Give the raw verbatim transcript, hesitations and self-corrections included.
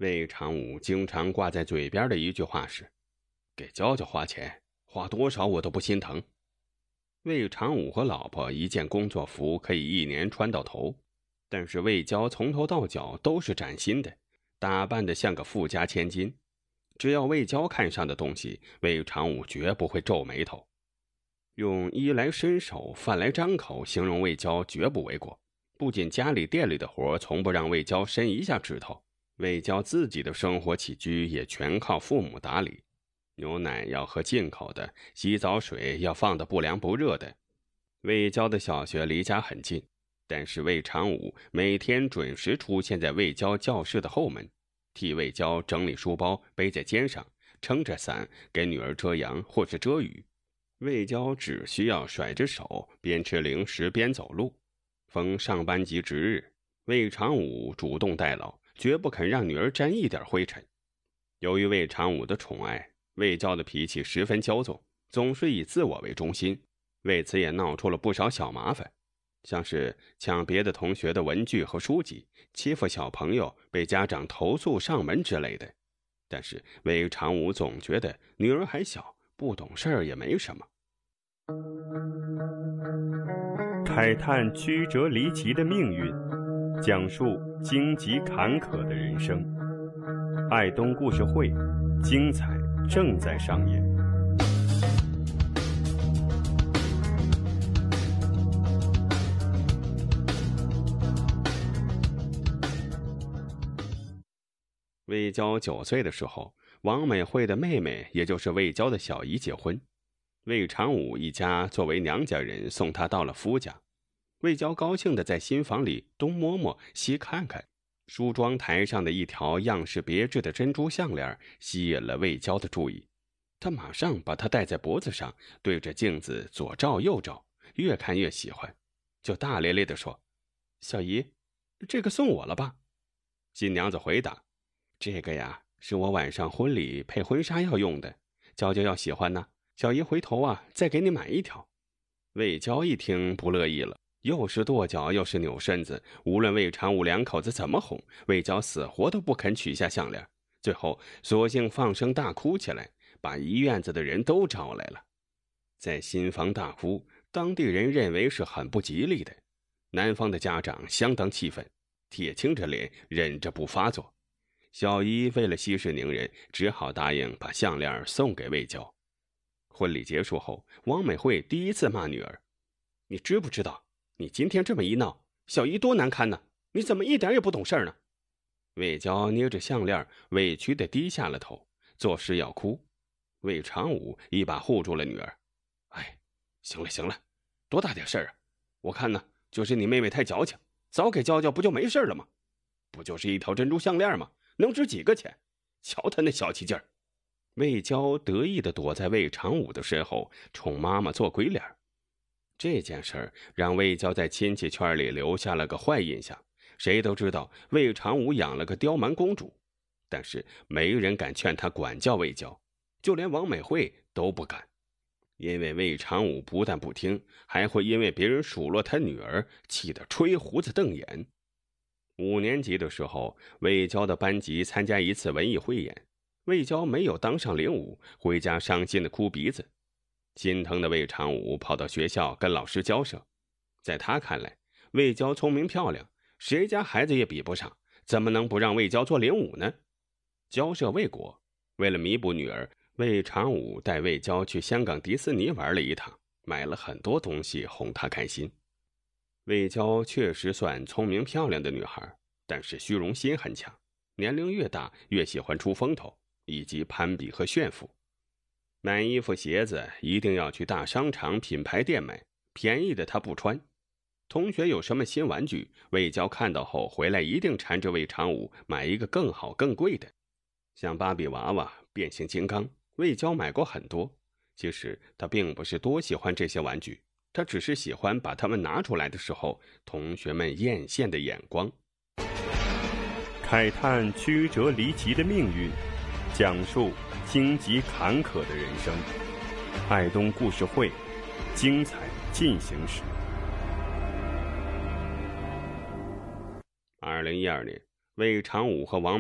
魏长武经常挂在嘴边的一句话是：给娇娇花钱，花多少我都不心疼。魏长武和老婆一件工作服可以一年穿到头，但是魏娇从头到脚都是崭新的，打扮得像个富家千金。只要魏娇看上的东西，魏长武绝不会皱眉头。用衣来伸手，饭来张口形容魏娇绝不为过。不仅家里店里的活从不让魏娇伸一下指头，魏娇自己的生活起居也全靠父母打理。牛奶要喝进口的，洗澡水要放得不凉不热的。魏娇的小学离家很近，但是魏长武每天准时出现在魏娇教室的后门，替魏娇整理书包背在肩上，撑着伞给女儿遮阳或是遮雨。魏娇只需要甩着手，边吃零食边走路。逢上班级值日，魏长武主动代劳，绝不肯让女儿沾一点灰尘。由于魏长武的宠爱，魏娇的脾气十分骄纵，总是以自我为中心，为此也闹出了不少小麻烦，像是抢别的同学的文具和书籍，欺负小朋友被家长投诉上门之类的。但是魏长武总觉得女儿还小，不懂事儿也没什么。 慨叹曲折离奇的命运，讲述荆棘坎坷的人生。爱东故事会，精彩正在上演。 魏娇九岁的时候，王美惠的妹妹，也就是魏娇的小姨结婚。魏长武一家作为娘家人送她到了夫家。魏娇高兴地在新房里东摸摸西看看，梳妆台上的一条样式别致的珍珠项链吸引了魏娇的注意。她马上把它戴在脖子上，对着镜子左照右照，越看越喜欢，就大咧咧地说：小姨，这个送我了吧？新娘子回答：这个呀，是我晚上婚礼配婚纱要用的，娇娇要喜欢呢，小姨回头啊再给你买一条。魏娇一听不乐意了，又是跺脚又是扭身子，无论魏长武两口子怎么哄，魏娇死活都不肯取下项链，最后索性放声大哭起来，把一院子的人都招来了。在新房大哭，当地人认为是很不吉利的，男方的家长相当气愤，铁青着脸忍着不发作。小姨为了息事宁人，只好答应把项链送给魏娇。婚礼结束后，王美惠第一次骂女儿：你知不知道你今天这么一闹，小姨多难堪呢？你怎么一点也不懂事呢？魏娇捏着项链，委屈地低下了头，作势要哭。魏长武一把护住了女儿：哎，行了行了，多大点事儿啊？我看呢，就是你妹妹太矫情，早给娇娇不就没事了吗？不就是一条珍珠项链吗？能值几个钱？瞧她那小气劲儿！魏娇得意地躲在魏长武的身后，冲妈妈做鬼脸。这件事儿让魏娇在亲戚圈里留下了个坏印象，谁都知道魏长武养了个刁蛮公主，但是没人敢劝他管教魏娇，就连王美惠都不敢，因为魏长武不但不听，还会因为别人数落他女儿，气得吹胡子瞪眼。五年级的时候，魏娇的班级参加一次文艺汇演，魏娇没有当上领舞，回家伤心的哭鼻子。心疼的魏长武跑到学校跟老师交涉，在他看来，魏娇聪明漂亮，谁家孩子也比不上，怎么能不让魏娇做领舞呢？交涉未果，为了弥补女儿，魏长武带魏娇去香港迪士尼玩了一趟，买了很多东西哄她开心。魏娇确实算聪明漂亮的女孩，但是虚荣心很强，年龄越大越喜欢出风头，以及攀比和炫富。买衣服鞋子一定要去大商场品牌店买，便宜的她不穿。同学有什么新玩具，魏娇看到后回来一定缠着魏长武买一个更好更贵的。像芭比娃娃、变形金刚，魏娇买过很多。其实她并不是多喜欢这些玩具，她只是喜欢把它们拿出来的时候，同学们艳羡的眼光。 慨叹曲折离奇的命运，讲述荆棘坎坷的人生。爱东故事会，精彩进行时。 二零一二年，魏长武和王